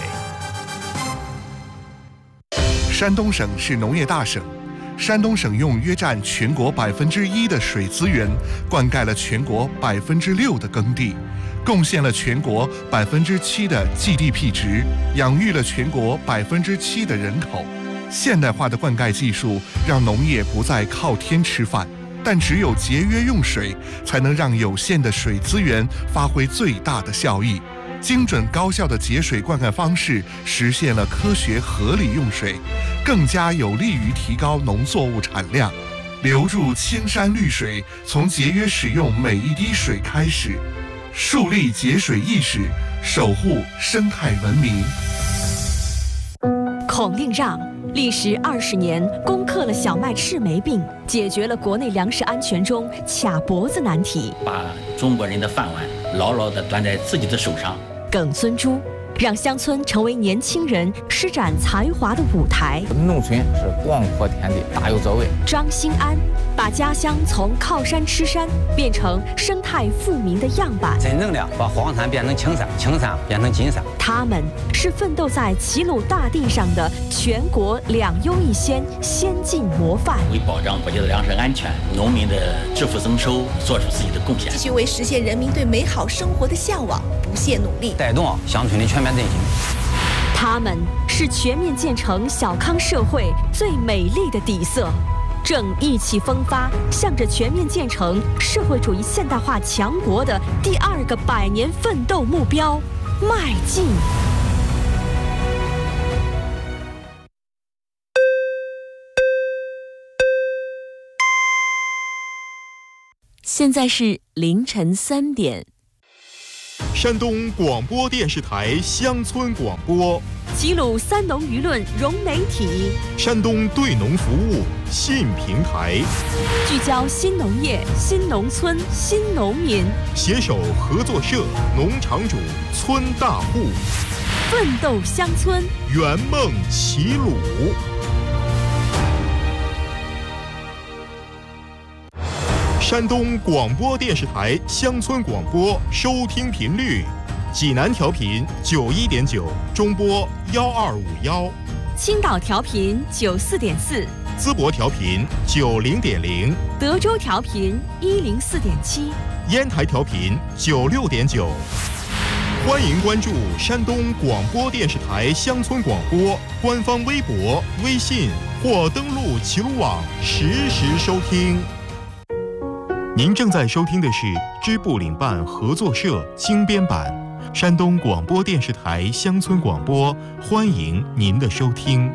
山东省是农业大省，山东省用约占全国百分之一的水资源，灌溉了全国百分之六的耕地，贡献了全国百分之七的 G D P 值，养育了全国百分之七的人口。现代化的灌溉技术让农业不再靠天吃饭，但只有节约用水，才能让有限的水资源发挥最大的效益。精准高效的节水灌溉方式实现了科学合理用水，更加有利于提高农作物产量。留住青山绿水，从节约使用每一滴水开始，树立节水意识，守护生态文明。 孔令让历时二十年，攻克了小麦赤霉病，解决了国内粮食安全中卡脖子难题， 把中国人的饭碗牢牢地端在自己的手上。 耿尊珠让乡村成为年轻人施展才华的舞台。 农村是广阔天地，大有作为。 张兴安把家乡从靠山吃山变成生态富民的样板， 真正的把黄山变成青山，青山变成金山。 他们是奋斗在齐鲁大地上的全国两优一先先进模范， 为保障国家的粮食安全、农民的致富增收做出自己的贡献， 继续为实现人民对美好生活的向往不懈努力， 带动乡村的全面振兴。 他们是全面建成小康社会最美丽的底色。 正意气风发，向着全面建成社会主义现代化强国的第二个百年奋斗目标迈进。现在是凌晨三点。 山东广播电视台乡村广播， 齐鲁三农舆论融媒体， 山东对农服务新平台， 聚焦新农业、新农村、新农民， 携手合作社、农场主、村大户， 奋斗乡村， 圆梦齐鲁。山东广播电视台乡村广播收听频率：济南调频九一点九，中波幺二五幺； 青岛调频九四点四， 淄博调频九零点零， 德州调频一零四点七， 烟台调频九六点九。欢迎关注山东广播电视台乡村广播官方微博、微信或登录齐鲁网实时收听。您正在收听的是支部领办合作社精编版山东广播电视台乡村广播，欢迎您的收听。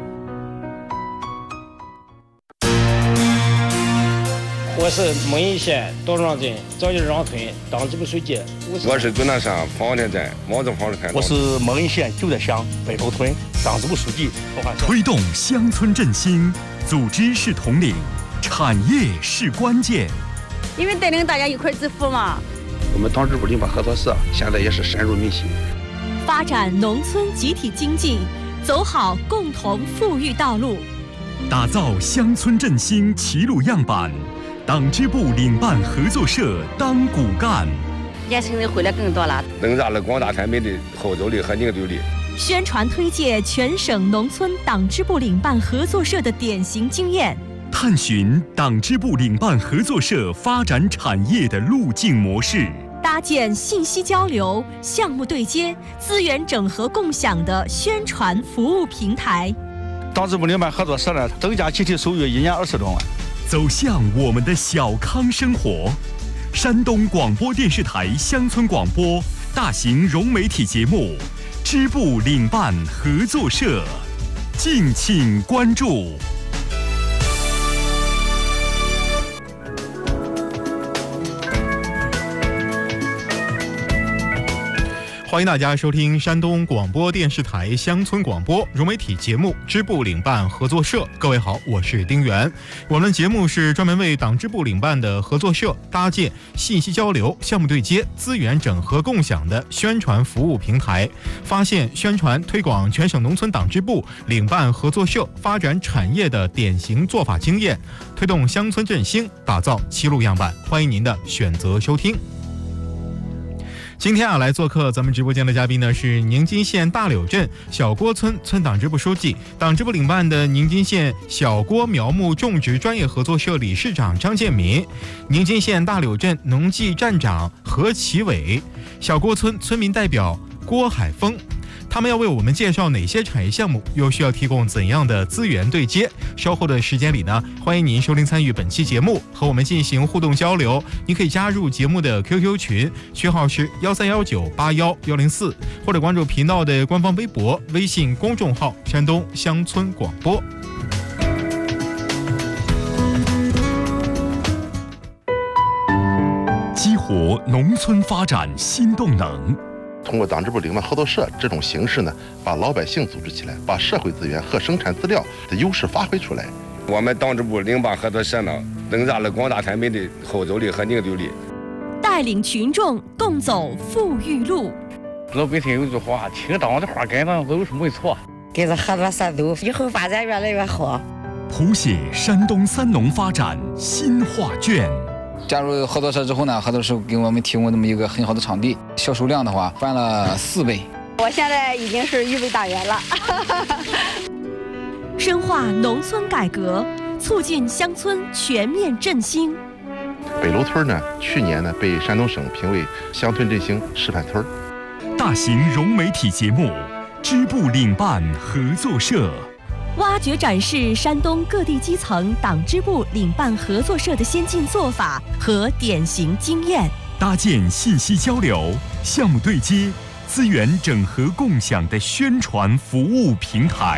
我是蒙阴县道庄镇赵家庄村党支部书记。 我是遵南山房田镇毛泽房子团。 我是蒙阴县旧德乡北头村党支部书记。 推动乡村振兴，组织是统领，产业是关键。 因为带领大家一块致富嘛。 我们党支部领办合作社现在也是深入民心， 发展农村集体经济，走好共同富裕道路， 打造乡村振兴齐鲁样板。党支部领办合作社当骨干， 年轻人回来更多了， 增加了广大村民的后走力和凝聚力。 宣传推介全省农村党支部领办合作社的典型经验， 探寻党支部领办合作社发展产业的路径模式， 搭建信息交流、项目对接、资源整合共享的宣传服务平台。 党支部领办合作社呢，增加集体收入一年二十多万。 走向我们的小康生活。山东广播电视台乡村广播大型融媒体节目支部领办合作社，敬请关注。 欢迎大家收听山东广播电视台乡村广播融媒体节目支部领办合作社。各位好，我是丁元。我们节目是专门为党支部领办的合作社搭建信息交流、项目对接、资源整合共享的宣传服务平台，发现、宣传、推广全省农村党支部领办合作社发展产业的典型做法经验，推动乡村振兴，打造齐鲁样板。欢迎您的选择收听。今天啊，来做客咱们直播间的嘉宾呢是宁津县大柳镇小郭村村党支部书记、党支部领办的宁津县小郭苗木种植专业合作社理事长张建民，宁津县大柳镇农技站长何其伟，小郭村村民代表郭海峰。他们要为我们介绍哪些产业项目，又需要提供怎样的资源对接？稍后的时间里呢，欢迎您收听参与本期节目，和我们进行互动交流。您可以加入节目的 Q Q 群，群号是幺三幺九八幺幺零四，或者关注频道的官方微博、微信公众号“山东乡村广播”。 激活农村发展新动能。 通过党支部领办合作社这种形式呢，把老百姓组织起来，把社会资源和生产资料的优势发挥出来。 我们党支部领办合作社呢，增加了广大村民的后走力和凝聚力， 带领群众共走富裕路。 老百姓有句话，听党的话跟党走是没错。 跟着合作社走，以后发展越来越好。 谱写山东三农发展新画卷。 加入合作社之后呢，合作社给我们提供这么一个很好的场地，销售量的话翻了四倍。 我现在已经是预备党员了。 深化农村改革，促进乡村全面振兴。 北楼村呢，去年呢被山东省评为乡村振兴示范村。 大型融媒体节目支部领办合作社， 挖掘展示山东各地基层党支部领办合作社的先进做法和典型经验， 搭建信息交流、项目对接、资源整合共享的宣传服务平台。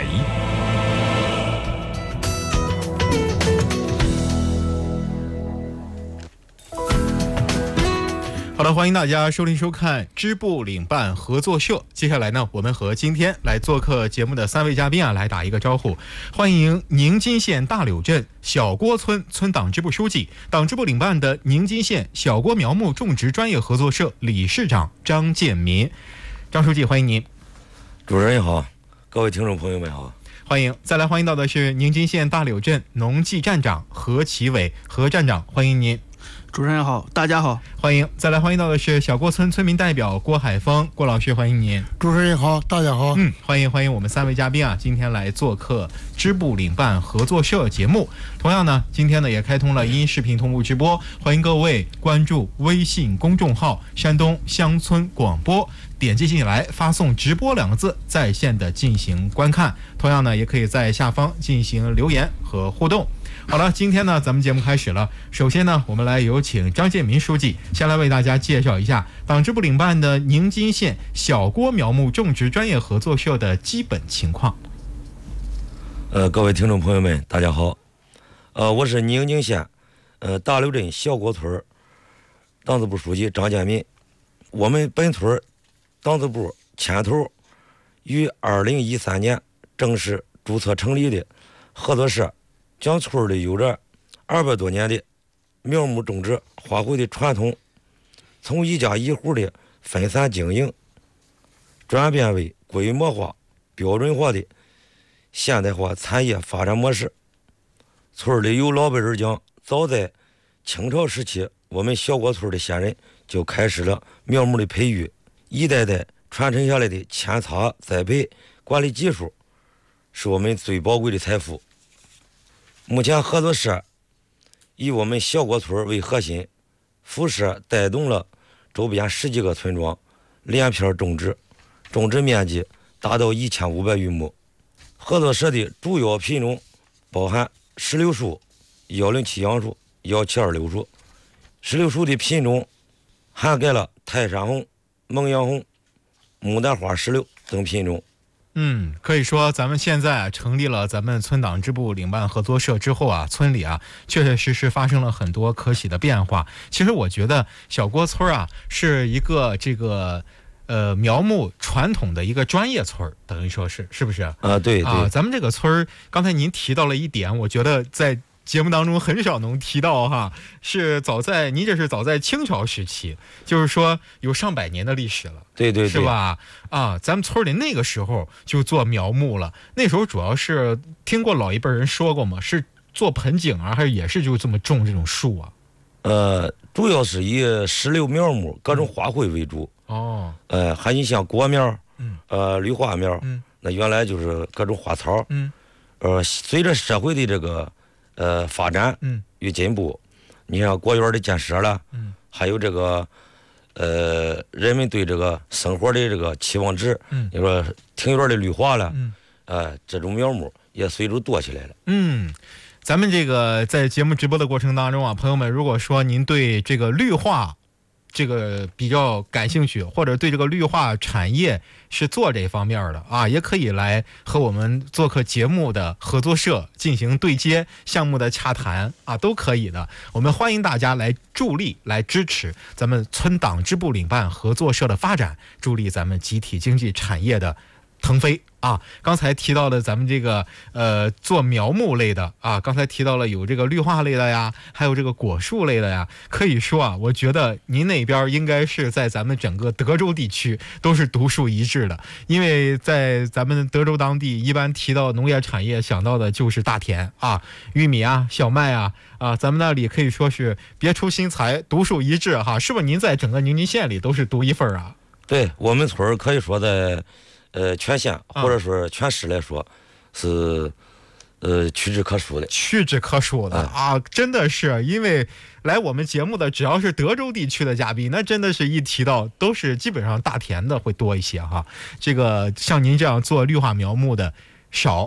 好的，欢迎大家收听收看支部领办合作社。接下来呢，我们和今天来做客节目的三位嘉宾啊，来打一个招呼。欢迎宁津县大柳镇小郭村村党支部书记、党支部领办的宁津县小郭苗木种植专业合作社理事长张建民。张书记，欢迎您。 主持人好，各位听众朋友们好。 欢迎。再来欢迎到的是宁津县大柳镇农技站长何其伟，何站长，欢迎您。 主持人好，大家好， 欢迎。再来欢迎到的是小郭村村民代表郭海峰，郭老师，欢迎您。 主持人好，大家好。 嗯，欢迎欢迎我们三位嘉宾啊，今天来做客支部领办合作社节目。同样呢，今天呢也开通了音视频同步直播，欢迎各位关注微信公众号山东乡村广播，点击进来发送直播两个字，在线的进行观看。同样呢，也可以在下方进行留言和互动。好了，今天呢咱们节目开始了。首先呢，我们来有请张建民书记先来为大家介绍一下党支部领办的宁津县小郭苗木种植专业合作社的基本情况。 呃，各位听众朋友们，大家好。呃，我是宁津县呃大柳镇小郭村党支部书记张建民。我们本村党支部牵头于二零一三年正式注册成立的合作社，将村里有着二百多年的苗木种植花卉的传统，从一家一户的分散经营，转变为规模化、标准化的现代化产业发展模式。村里有老辈人讲，早在清朝时期，我们小郭村的先人就开始了苗木的培育，一代代传承下来的扦插、栽培、管理技术，是我们最宝贵的财富。目前合作社以我们小郭村为核心，辐射带动了周边十几个村庄连片种植，种植面积达到一千五百余亩。合作社的主要品种包含石榴树、幺零七杨树、幺七二柳树。石榴树的品种涵盖了泰山红、蒙阳红、牡丹花石榴等品种。 嗯，可以说咱们现在成立了咱们村党支部领办合作社之后啊，村里啊确确实实发生了很多可喜的变化。其实我觉得小郭村啊是一个这个呃苗木传统的一个专业村，等于说是是不是啊？ 对对啊，咱们这个村刚才您提到了一点，我觉得在节目当中很少能提到哈，是早在您这是早在清朝时期，就是说有上百年的历史了， 对对对， 是吧？啊，咱们村里那个时候就做苗木了，那时候主要是听过老一辈人说过嘛，是做盆景啊，还是也是就这么种这种树啊？ 呃，主要是以石榴苗木、各种花卉为主。 哦， 呃，还你像果苗，嗯，呃，绿化苗，嗯，那原来就是各种花草， 嗯， 呃，随着社会的这个呃发展，嗯，与进步，你像果园的建设了，嗯，还有这个呃人们对这个生活的这个期望值，嗯，你说庭院的绿化了，嗯，呃，这种苗木也随着多起来了， 嗯。咱们这个在节目直播的过程当中啊，朋友们，如果说您对这个绿化这个比较感兴趣，或者对这个绿化产业是做这方面的啊，也可以来和我们做客节目的合作社进行对接项目的洽谈啊，都可以的。我们欢迎大家来助力来支持咱们村党支部领办合作社的发展，助力咱们集体经济产业的腾飞啊！刚才提到了咱们这个呃做苗木类的啊，刚才提到了有这个绿化类的呀，还有这个果树类的呀。可以说啊，我觉得您那边应该是在咱们整个德州地区都是独树一帜的，因为在咱们德州当地，一般提到农业产业想到的就是大田啊，玉米啊、小麦啊啊，咱们那里可以说是别出心裁，独树一帜哈。是不是您在整个宁津县里都是独一份啊？ 对我们村可以说在。呃，全县或者说全市来说，是呃屈指可数的， 屈指可数的啊！真的是，因为来我们节目的只要是德州地区的嘉宾，那真的是一提到都是基本上大田的会多一些哈。这个像您这样做绿化苗木的少，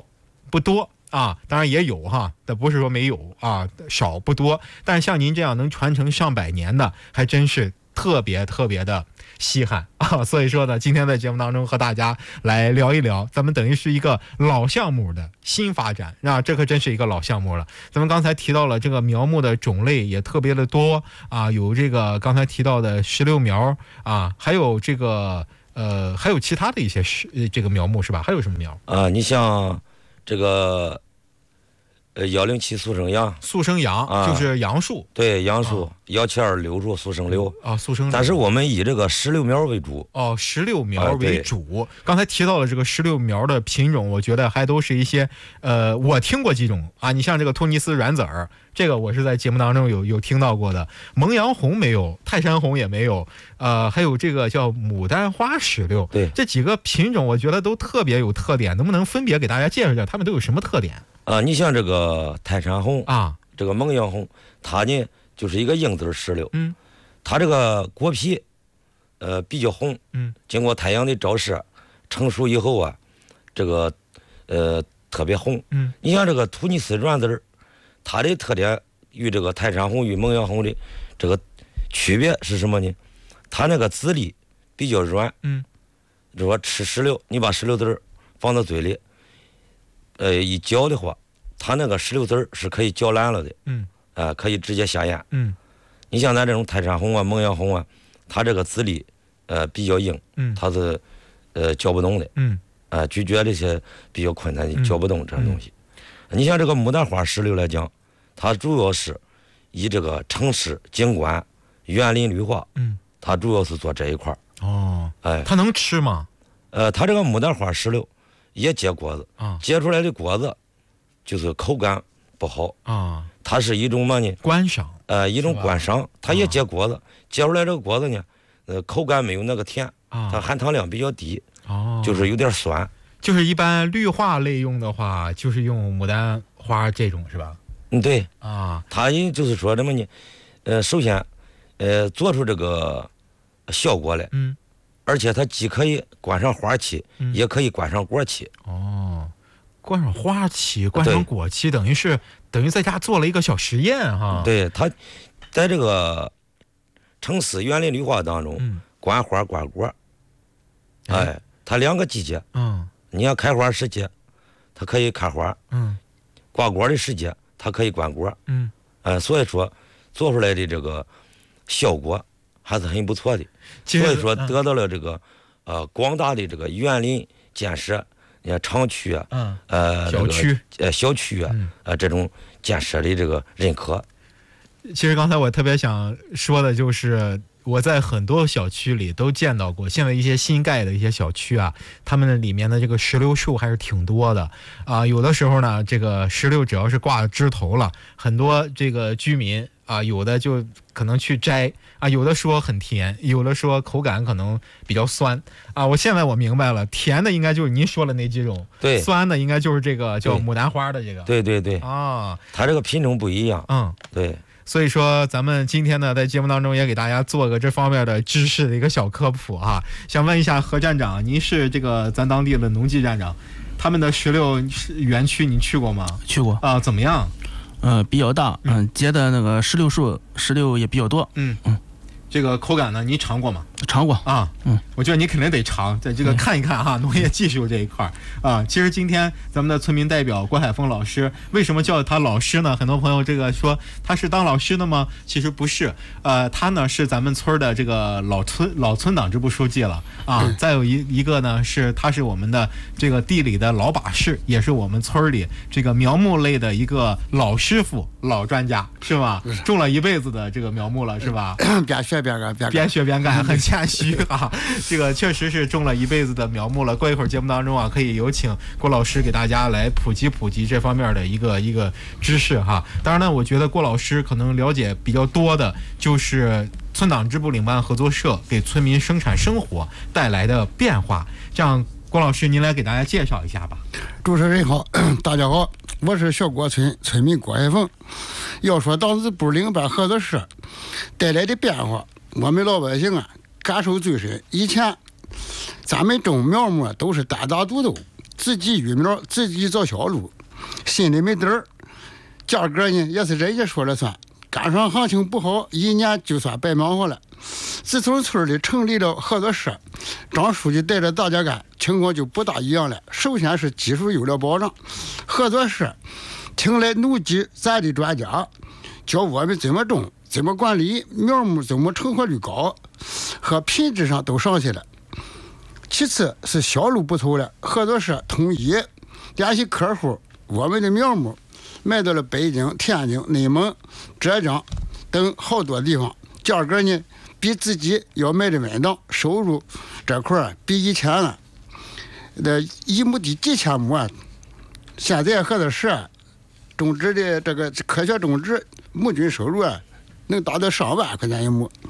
不多啊，当然也有哈，但不是说没有啊，少不多。但像您这样能传承上百年的，还真是特别特别的稀罕啊。所以说呢，今天在节目当中和大家来聊一聊，咱们等于是一个老项目的新发展啊，这可真是一个老项目了。咱们刚才提到了这个苗木的种类也特别的多啊，有这个刚才提到的石榴苗啊，还有这个呃，还有其他的一些是这个苗木是吧？还有什么苗啊？你像这个呃幺零七速生杨， 速生杨、啊、就是杨树， 对，杨树幺七二柳树速生柳啊，速生。 但是我们以这个石榴苗为主哦，石榴苗为主。啊、刚才提到了这个石榴苗的品种，我觉得还都是一些呃，我听过几种啊。你像这个突尼斯软籽儿，这个我是在节目当中有有听到过的。蒙阳红没有，泰山红也没有，呃，还有这个叫牡丹花石榴， 对， 这几个品种我觉得都特别有特点，能不能分别给大家介绍一下，它们都有什么特点？ 啊，你像这个泰山红啊， 这个蒙阳红，它呢就是一个硬籽石榴， 嗯， 它这个果皮，呃比较红， 嗯， 经过太阳的照射，成熟以后啊，这个呃特别红， 嗯， 你像这个突尼斯软籽儿，它的特点与这个泰山红与蒙阳红的这个区别是什么呢？它那个籽粒比较软， 嗯， 就说吃石榴，你把石榴籽儿放到嘴里。呃，一嚼的话，它那个石榴籽儿是可以嚼烂了的， 嗯， 啊、呃，可以直接下咽， 嗯。 你像咱这种泰山红啊、蒙阳红啊，它这个籽粒，呃，比较硬， 嗯， 它是，呃，嚼不动的， 嗯， 啊、呃，咀嚼这些比较困难，嚼不动这种东西。嗯、你像这个牡丹花石榴来讲，它主要是以这个城市景观、园林绿化， 嗯， 它主要是做这一块儿。 哦， 哎， 它能吃吗？ 呃，它这个牡丹花石榴。也结果子啊， 结出来的果子就是口感不好啊。 它是一种嘛呢？ 观赏， 呃，一种观赏。它也结果子，啊、结出来这个果子呢，呃，口感没有那个甜， 啊、 它含糖量比较低， 哦， 就是有点酸。 就是一般绿化类用的话，就是用牡丹花这种是吧？ 嗯，对啊。 它也就是说什么呢？呃，首先，呃，做出这个效果来， 嗯。 而且它既可以观赏花期， 嗯、 也可以观赏果期。 哦，观赏花期，观赏果期，等于是等于在家做了一个小实验哈。 对，它在这个城市园林绿化当中， 嗯、 观花观果。哎，它两个季节， 嗯， 你要开花时节，它可以开花， 嗯， 挂果的时节，它可以观果， 嗯， 呃，所以说做出来的这个效果还是很不错的。所以说得到了这个，呃，广大的这个园林建设，你看厂区啊， 嗯， 呃， 小区， 呃，小区啊， 嗯、 呃，这种建设的这个认可。 其实刚才我特别想说的就是，我在很多小区里都见到过，现在一些新盖的一些小区啊，他们的里面的这个石榴树还是挺多的啊。有的时候呢，这个石榴只要是挂枝头了，很多这个居民啊，有的就可能去摘啊，有的说很甜，有的说口感可能比较酸啊。我现在我明白了，甜的应该就是您说的那几种， 对， 酸的应该就是这个叫牡丹花的这个， 对对对啊， 它这个品种不一样， 嗯， 对。 所以说，咱们今天呢，在节目当中也给大家做个这方面的知识的一个小科普哈。想问一下何站长，您是这个咱当地的农技站长，他们的石榴园区您去过吗？ 去过啊，怎么样？ 呃，比较大，嗯，结的那个石榴树，石榴也比较多， 嗯嗯。这个口感呢，你尝过吗？ 尝过啊， 嗯， 我觉得你肯定得尝，在这个看一看哈，嗯、农业技术这一块啊。其实今天咱们的村民代表郭海峰老师，为什么叫他老师呢？很多朋友这个说他是当老师的吗？其实不是，呃，他呢是咱们村的这个老村老村党支部书记了啊。嗯、再有一一个呢是他是我们的这个地里的老把式，也是我们村里这个苗木类的一个老师傅、老专家，是吧？是种了一辈子的这个苗木了，是吧？ 边学边干， 边学边干，很谦虚啊。这个确实是种了一辈子的苗木了。过一会儿节目当中啊，可以有请郭老师给大家来普及普及这方面的一个一个知识哈。当然呢，我觉得郭老师可能了解比较多的就是村党支部领办合作社给村民生产生活带来的变化。这样，郭老师您来给大家介绍一下吧。 主持人好，大家好，我是小郭村村民郭海峰。要说党支部领办合作社带来的变化，我们老百姓啊感受最深。以前咱们种苗木都是单打独斗， 自己育苗，自己造销路，心里没底儿。价格呢也是人家说了算，赶上行情不好，一年就算白忙活了。自从村里成立了合作社，张书记带着大家干，情况就不大一样了。首先是技术有了保障，合作社请来农机咱的专家，教我们怎么种，怎么管理苗木，怎么成活率高，和品质上都上去了。其次是销路不错了，合作社统一联系客户，我们的苗木卖到了北京、天津、内蒙、浙江等好多地方，价格呢比自己要卖的稳当，收入这块比以前呢，那一亩地几千亩啊，现在合作社种植的这个科学种植亩均收入啊，能达到上万块钱一亩。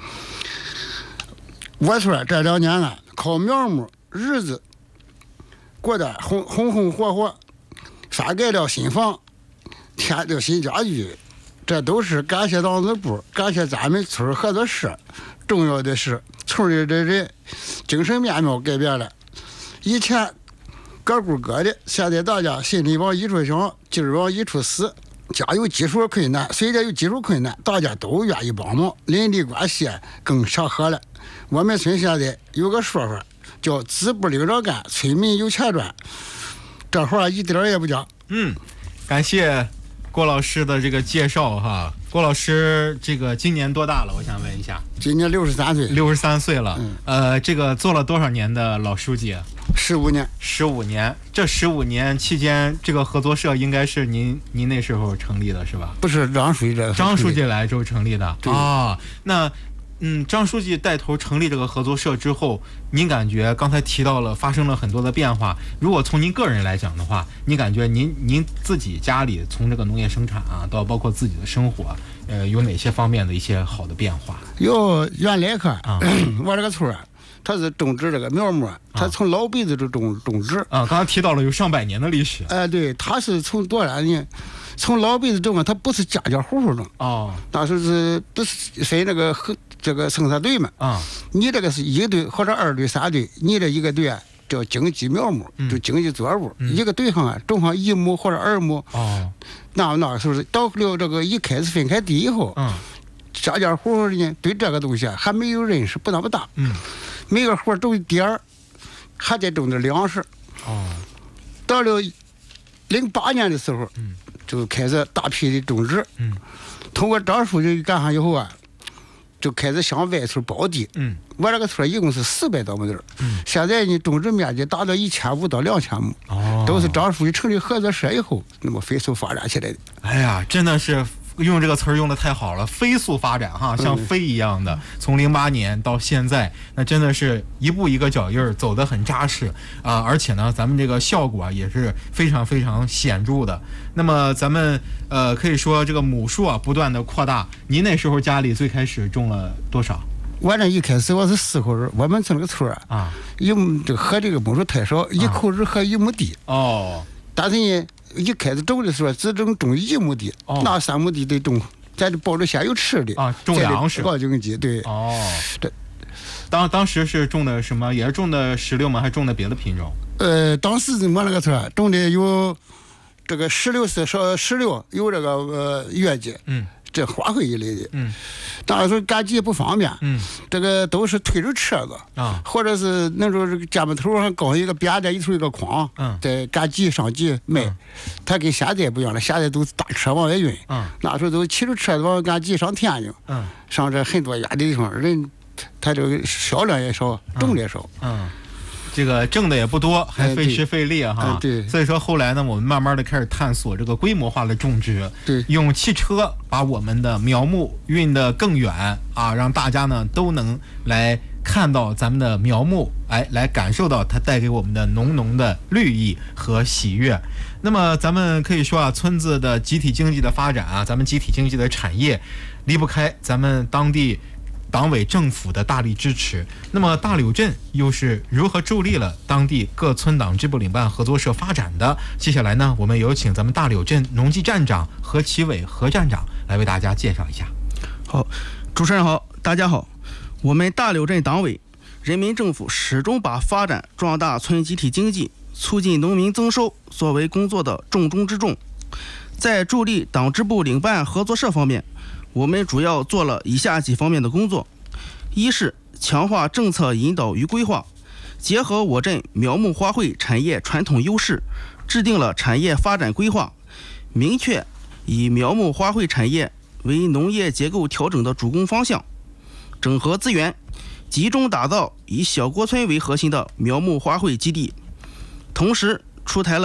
我说这两年呢，靠苗木日子过得红红红火火，翻盖了新房，添了新家具，这都是感谢党支部，感谢咱们村合作社。重要的是，村里的人精神面貌改变了，以前各顾各的，现在大家心里往一处想，劲儿往一处使。家有技术困难，随着有技术困难，大家都愿意帮忙，邻里关系更祥和了。我们村现在有个说法，叫“子不领着干，村民有钱赚”，这话一点也不假。 嗯，感谢郭老师的这个介绍哈。郭老师这个今年多大了？我想问一下。 今年六十三岁。 六十三岁了。 嗯。 呃，这个做了多少年的老书记？ 十五年。 十五年。这十五年期间，这个合作社应该是您您那时候成立的是吧？ 不是，张书记这。 张书记来之后成立的。 对。 啊，那。嗯，张书记带头成立这个合作社之后，您感觉刚才提到了发生了很多的变化。如果从您个人来讲的话，您感觉您您自己家里从这个农业生产啊，到包括自己的生活，呃，有哪些方面的一些好的变化？ 有原来看啊，我这个村啊，他是种植这个苗木，他从老辈子就种种植啊。刚才提到了有上百年的历史。 哎、呃，对，他是从多少年？从老辈子种啊，他不是家家户户种哦， 当时是不是分那个和这个生产队嘛？ 啊， 你这个是一个队或者二队、三队，你这一个队啊叫经济苗木，就经济作物， 嗯、 一个队上啊种上一亩或者二亩。 哦， 那那时候到了这个一开始分开地以后， 嗯， 家家户户呢对这个东西啊还没有认识，不那么大。 嗯， 每个户种一点儿，还得种点粮食。 哦， 到了零八年的时候， 嗯。 就开始大批的种植， 嗯， 通过张书记干上以后啊，就开始向外村包地， 嗯， 我这个村一共是四百多亩地， 嗯， 现在呢种植面积达到一千五到两千亩， 哦， 都是张书记成立合作社以后那么飞速发展起来的。 哎呀，真的是用这个词儿用的太好了，飞速发展哈，像飞一样的，嗯、从零八年到现在，那真的是一步一个脚印儿，走得很扎实啊、呃！而且呢，咱们这个效果也是非常非常显著的。那么咱们呃可以说这个亩数啊不断的扩大。您那时候家里最开始种了多少？ 我这一开始我是四口人，我们这个村啊， 啊， 一这个合这个亩数太少，啊、一口人合一亩地。 哦， 但是呢。一开始种的时候只种种一亩地， 哦、 那三亩地得种，咱就保证先有吃的啊，种粮食， 搞经济，对。 哦， 这当当时是种的什么？也是种的石榴吗？还种的别的品种？ 呃，当时我那个村种的有这个石榴是说石榴，有这个呃月季， 嗯， 这花卉一类的， 嗯。 当时赶集不方便， 嗯， 这个都是推着车子啊， 或者是那时候这个肩膀头上搞一个扁担，一头一个筐， 嗯， 在赶集上集卖。嗯、他跟现在不一样了，现在都大车往外运， 嗯， 那时候都骑着车子往赶集上天津， 嗯， 上这很多远的地方，人他这个销量也少，种的也少， 嗯。嗯这个挣的也不多，还费时费力哈、 哎。对， 所以说后来呢，我们慢慢的开始探索这个规模化的种植， 对， 用汽车把我们的苗木运得更远啊，让大家呢都能来看到咱们的苗木，哎，来感受到它带给我们的浓浓的绿意和喜悦。那么咱们可以说啊，村子的集体经济的发展啊，咱们集体经济的产业离不开咱们当地党委政府的大力支持。那么大柳镇又是如何助力了当地各村党支部领办合作社发展的？接下来呢，我们有请咱们大柳镇农技站长何其伟何站长来为大家介绍一下。 好，主持人好，大家好。我们大柳镇党委人民政府始终把发展壮大村集体经济促进农民增收作为工作的重中之重。在助力党支部领办合作社方面，我们主要做了以下几方面的工作：一是强化政策引导与规划，结合我镇苗木花卉产业传统优势，制定了产业发展规划，明确以苗木花卉产业为农业结构调整的主攻方向，整合资源，集中打造以小郭村为核心的苗木花卉基地，同时出台了